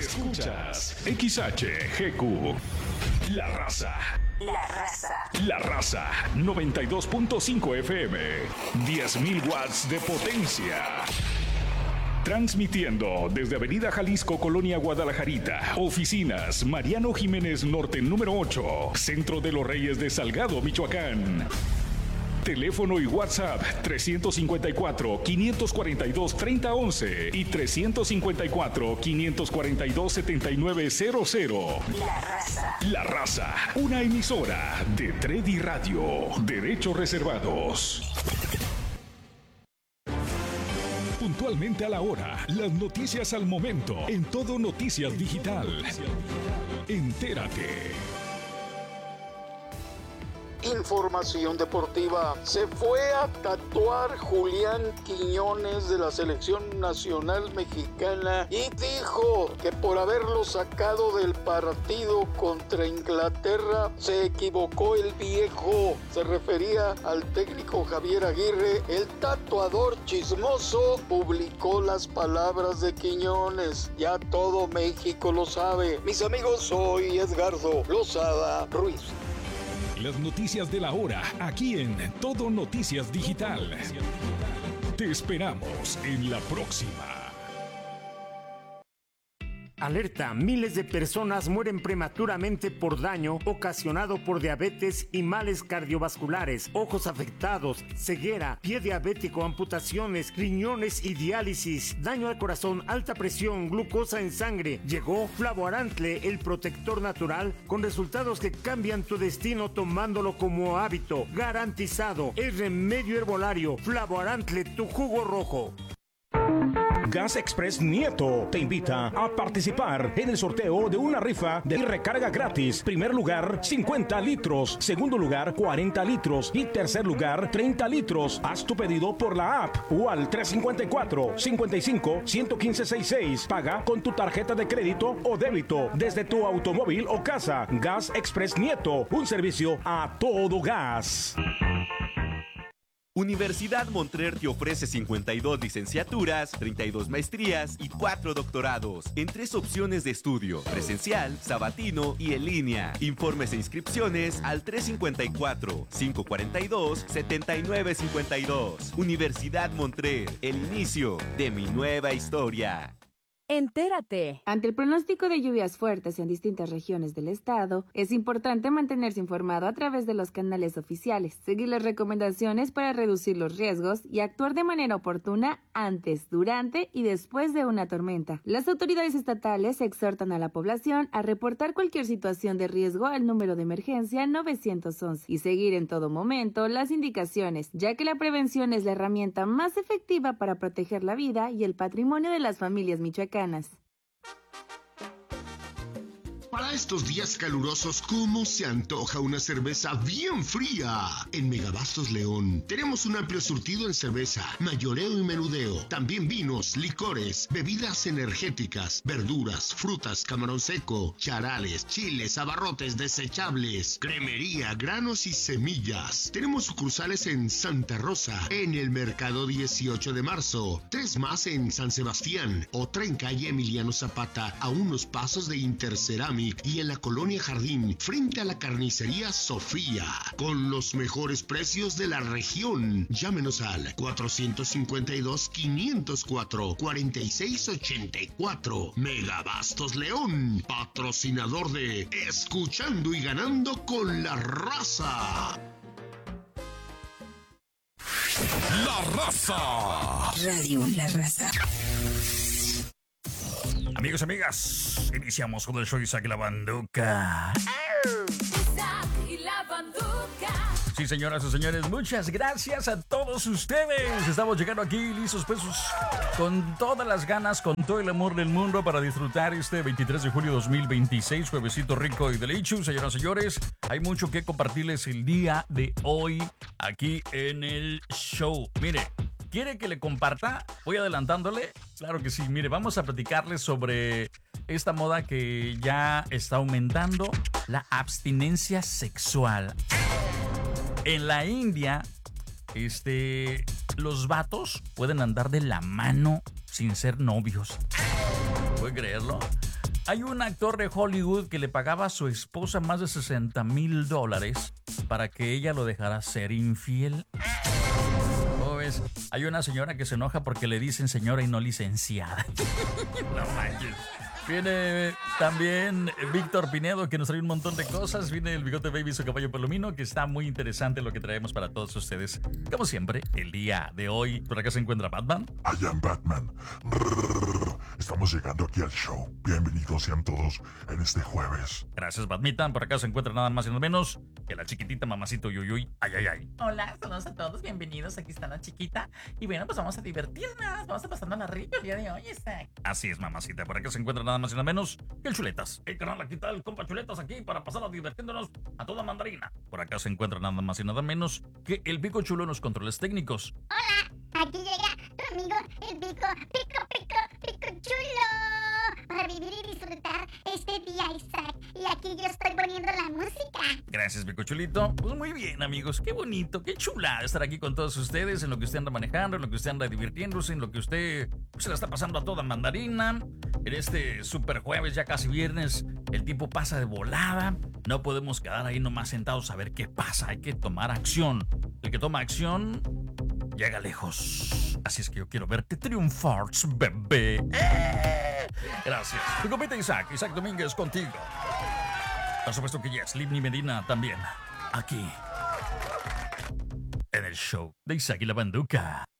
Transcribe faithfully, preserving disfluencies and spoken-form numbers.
Escuchas X H G Q. La Raza. La Raza. La Raza. noventa y dos punto cinco F M. diez mil watts de potencia. Transmitiendo desde Avenida Jalisco, Colonia Guadalajarita. Oficinas Mariano Jiménez Norte número ocho. Centro de los Reyes de Salgado, Michoacán. Teléfono y WhatsApp trescientos cincuenta y cuatro, quinientos cuarenta y dos, treinta once y trescientos cincuenta y cuatro, quinientos cuarenta y dos, setenta y nueve cero cero. La Raza. La Raza, una emisora de Tredi Radio. Derechos reservados. Puntualmente a la hora, las noticias al momento, en Todo Noticias Digital. Entérate. Información deportiva. Se fue a tatuar Julián Quiñones de la selección nacional mexicana y dijo que por haberlo sacado del partido contra Inglaterra se equivocó el viejo. Se refería al técnico Javier Aguirre. El tatuador chismoso publicó las palabras de Quiñones. Ya todo México lo sabe. Mis amigos, soy Edgardo Lozada Ruiz. Las noticias de la hora, aquí en Todo Noticias Digital. Te esperamos en la próxima. Alerta, miles de personas mueren prematuramente por daño ocasionado por diabetes y males cardiovasculares, ojos afectados, ceguera, pie diabético, amputaciones, riñones y diálisis, daño al corazón, alta presión, glucosa en sangre. Llegó Flavoarantle, el protector natural, con resultados que cambian tu destino tomándolo como hábito. Garantizado, el remedio herbolario. Flavoarantle, tu jugo rojo. Gas Express Nieto te invita a participar en el sorteo de una rifa de recarga gratis. Primer lugar, cincuenta litros. Segundo lugar, cuarenta litros. Y tercer lugar, treinta litros. Haz tu pedido por la app o al tres cinco cuatro, cinco cinco, uno uno cinco sesenta y seis. Paga con tu tarjeta de crédito o débito desde tu automóvil o casa. Gas Express Nieto, un servicio a todo gas. Universidad Montreal te ofrece cincuenta y dos licenciaturas, treinta y dos maestrías y cuatro doctorados en tres opciones de estudio: presencial, sabatino y en línea. Informes e inscripciones al tres cinco cuatro, cinco cuatro dos, siete nueve cinco dos. Universidad Montreal, el inicio de mi nueva historia. Entérate. Ante el pronóstico de lluvias fuertes en distintas regiones del estado, es importante mantenerse informado a través de los canales oficiales, seguir las recomendaciones para reducir los riesgos y actuar de manera oportuna antes, durante y después de una tormenta. Las autoridades estatales exhortan a la población a reportar cualquier situación de riesgo al número de emergencia nueve once y seguir en todo momento las indicaciones, ya que la prevención es la herramienta más efectiva para proteger la vida y el patrimonio de las familias michoacanas. Para estos días calurosos, ¿cómo se antoja una cerveza bien fría? En Megabastos León tenemos un amplio surtido en cerveza, mayoreo y menudeo. También vinos, licores, bebidas energéticas, verduras, frutas, camarón seco, charales, chiles, abarrotes desechables, cremería, granos y semillas. Tenemos sucursales en Santa Rosa, en el Mercado dieciocho de marzo, tres más en San Sebastián, otra en calle Emiliano Zapata, a unos pasos de Interceramic, y en la Colonia Jardín, frente a la carnicería Sofía, con los mejores precios de la región. Llámenos al cuatro cinco dos, quinientos cuatro, cuarenta y seis ochenta y cuatro. Megabastos León, patrocinador de Escuchando y Ganando con la Raza. La Raza. Radio La Raza. Amigos, amigas, iniciamos con el show Isaac y la Banduca. Isaac y la Banduca. Sí, señoras y señores, muchas gracias a todos ustedes. Estamos llegando aquí listos, pues, con todas las ganas, con todo el amor del mundo para disfrutar este veintitrés de julio de dos mil veintiséis, juevesito rico y delicioso. Señoras y señores, hay mucho que compartirles el día de hoy aquí en el show. Mire, ¿quiere que le comparta? Voy adelantándole. Claro que sí. Mire, vamos a platicarles sobre esta moda que ya está aumentando, la abstinencia sexual. En la India, este, los vatos pueden andar de la mano sin ser novios. ¿Puede creerlo? Hay un actor de Hollywood que le pagaba a su esposa más de sesenta mil dólares para que ella lo dejara ser infiel. ¿Cómo ves? Hay una señora que se enoja porque le dicen señora y no licenciada. No manches. Viene también Víctor Pinedo, que nos trae un montón de cosas. Viene el Bigote Baby, su caballo palomino, que está muy interesante lo que traemos para todos ustedes. Como siempre, el día de hoy, por acá se encuentra Batman. I am Batman. Estamos llegando aquí al show. Bienvenidos sean todos en este jueves. Gracias, Batmitan. Por acá se encuentra nada más y nada menos que la chiquitita mamacito Yuyuy. Ay, ay, ay. Hola, saludos a todos, bienvenidos. Aquí está la chiquita. Y bueno, pues vamos a divertirnos. Vamos a estar pasando la rica el día de hoy, Isaac. Así es, mamacita. Por acá se encuentra nada más y nada menos que el Chuletas. El canal aquí está el compa Chuletas aquí para pasar a divirtiéndonos a toda mandarina. Por acá se encuentra nada más y nada menos que el Pico Chulo en los controles técnicos. Hola, aquí llega tu amigo el Pico, Pico, Pico, Pico Chulo. Para vivir y disfrutar este día, Isaac. Y aquí yo estoy poniendo la música. Gracias, Pico Chulito. Pues muy bien, amigos. Qué bonito, qué chula estar aquí con todos ustedes en lo que usted anda manejando, en lo que usted anda divirtiéndose, en lo que usted pues, se la está pasando a toda mandarina. En este super jueves, ya casi viernes, el tiempo pasa de volada. No podemos quedar ahí nomás sentados a ver qué pasa. Hay que tomar acción. El que toma acción llega lejos. Así es que yo quiero verte triunfar, bebé. ¡Eh! Gracias. Tu compita Isaac, Isaac Domínguez contigo. Por supuesto que yes, Livni Medina también. Aquí. En el show de Isaac y la Banduca.